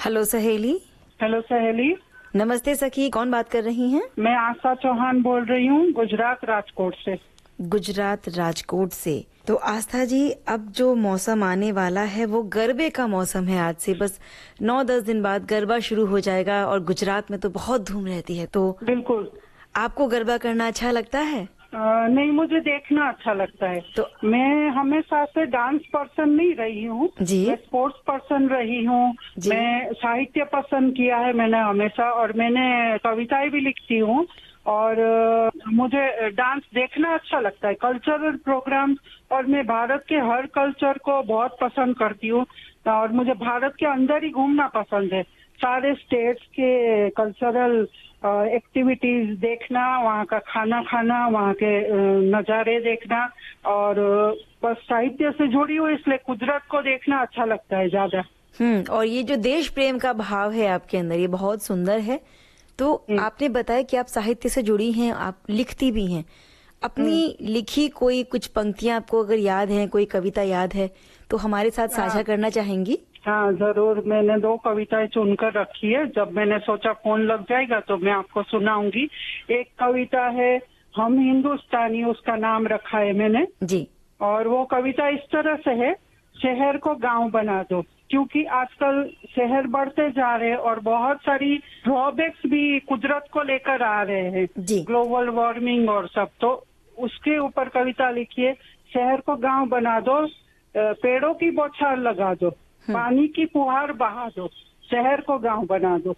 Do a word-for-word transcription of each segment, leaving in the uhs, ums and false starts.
Hello सहेली। Hello सहेली। नमस्ते सखी, कौन बात कर रही हैं? मैं आशा चौहान बोल रही हूँ, गुजरात राजकोट से। गुजरात राजकोट से। तो आस्था जी, अब जो मौसम आने वाला है वो गरबे का मौसम है। आज से बस नौ दस दिन बाद गरबा शुरू हो जाएगा और गुजरात में तो बहुत धूम रहती है। तो बिल्कुल। आपको गरबा करना अच्छा लगता है? आ, नहीं, मुझे देखना अच्छा लगता है। तो मैं हमेशा से डांस पर्सन नहीं रही हूँ, जी मैं स्पोर्ट्स पर्सन रही हूँ। मैं साहित्य पसंद किया है मैंने हमेशा, और मैंने कविताएं भी लिखती हूँ। और आ, मुझे डांस देखना अच्छा लगता है, कल्चरल प्रोग्राम। और मैं भारत के हर कल्चर को बहुत पसंद करती हूँ, और मुझे भारत के अंदर ही घूमना पसंद है। सारे स्टेट्स के कल्चरल एक्टिविटीज देखना, वहाँ का खाना खाना, वहाँ के नज़ारे देखना, और बस साहित्य से जुड़ी हुई इसलिए कुदरत को देखना अच्छा लगता है ज्यादा। हम्म और ये जो देश प्रेम का भाव है आपके अंदर, ये बहुत सुंदर है। तो आपने बताया कि आप साहित्य से जुड़ी हैं, आप लिखती भी हैं। अपनी लिखी कोई कुछ पंक्तियां आपको अगर याद हैं, कोई कविता याद है तो हमारे साथ साझा करना चाहेंगी? हाँ जरूर, मैंने दो कविताएं चुनकर रखी है। जब मैंने सोचा फोन लग जाएगा तो मैं आपको सुनाऊंगी। एक कविता है हम हिंदुस्तानी, उसका नाम रखा है मैंने जी। और वो कविता इस तरह से है, शहर को गांव बना दो। क्योंकि आजकल शहर बढ़ते जा रहे हैं और बहुत सारी ड्रॉबैक्स भी कुदरत को लेकर आ रहे हैं, ग्लोबल वार्मिंग और सब। तो उसके ऊपर कविता लिखिए, शहर को गांव बना दो, पेड़ों की बौछार लगा दो, पानी की फुहार बहा दो, शहर को गांव बना दो,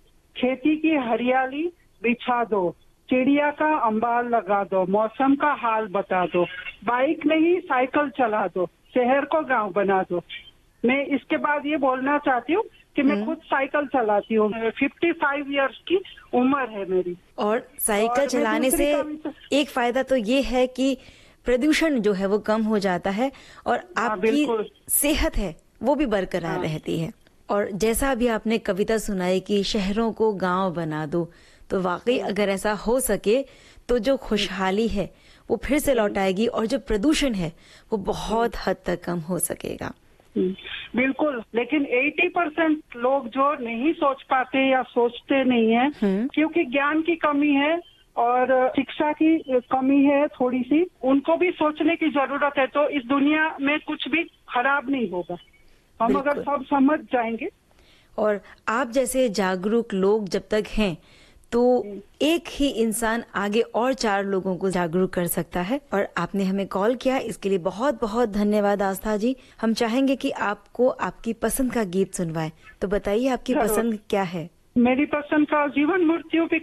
खेती की हरियाली बिछा दो, चिड़िया का अंबार लगा दो, मौसम का हाल बता दो, बाइक नहीं साइकिल चला दो, शहर को गांव बना दो। मैं इसके बाद ये बोलना चाहती हूँ कि मैं खुद साइकिल चलाती हूँ, फिफ्टी फाइव इयर्स की उम्र है मेरी। और साइकिल चलाने से एक फायदा तो ये है कि प्रदूषण जो है वो कम हो जाता है और आपकी सेहत है वो भी बरकरार रहती है। और जैसा अभी आपने कविता सुनाई कि शहरों को गांव बना दो, तो वाकई अगर ऐसा हो सके तो जो खुशहाली है वो फिर से लौट आएगी और जो प्रदूषण है वो बहुत हद तक कम हो सकेगा। बिल्कुल, लेकिन अस्सी परसेंट लोग जो नहीं सोच पाते या सोचते नहीं है, क्योंकि ज्ञान की कमी है और शिक्षा की कमी है थोड़ी सी, उनको भी सोचने की जरूरत है। तो इस दुनिया में कुछ भी खराब नहीं होगा हम अगर सब समझ जाएंगे। और आप जैसे जागरूक लोग जब तक हैं तो एक ही इंसान आगे और चार लोगों को जागरूक कर सकता है। और आपने हमें कॉल किया, इसके लिए बहुत बहुत धन्यवाद आस्था जी। हम चाहेंगे कि आपको आपकी पसंद का गीत सुनवाएं, तो बताइए आपकी पसंद क्या है? मेरी पसंद का जीवन मृत्यु